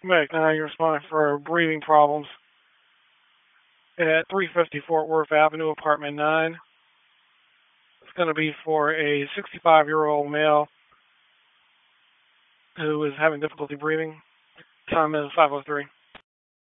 Medic 9, you're responding for breathing problems at 350 Fort Worth Avenue, apartment 9. It's going to be for a 65-year-old male who is having difficulty breathing. Time is 5:03.